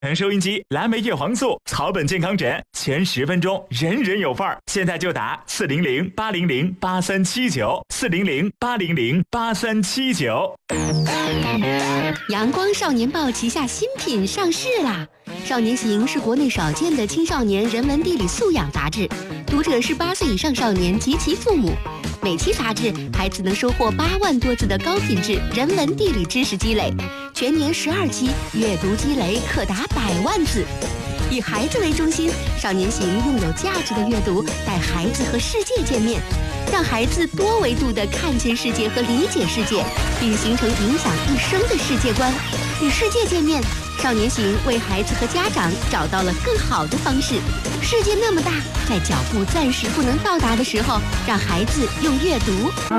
收音机、蓝莓叶黄素、草本健康枕，前10分钟人人有份儿。现在就打400-800-8379，400-800-8379。 阳光少年报旗下新品上市啦！少年行是国内少见的青少年人文地理素养杂志，读者是8岁以上少年及其父母。每期杂志，孩子能收获8万多字的高品质人文地理知识积累，全年12期，阅读积累可达100万字。以孩子为中心，少年行用有价值的阅读带孩子和世界见面，让孩子多维度地看见世界和理解世界，并形成影响一生的世界观。与世界见面，少年行为孩子和家长找到了更好的方式。世界那么大，在脚步暂时不能到达的时候，让孩子用阅读